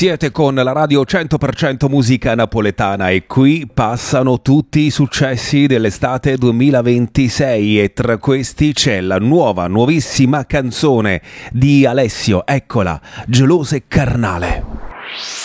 Siete con la radio 100% musica napoletana e qui passano tutti i successi dell'estate 2026 e tra questi c'è la nuovissima canzone di Alessio, eccola, Gelosa e Carnale.